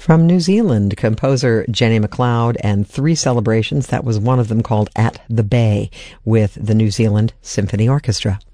From New Zealand, composer Jenny MacLeod and three celebrations. That was one of them, called At the Bay, with the New Zealand Symphony Orchestra.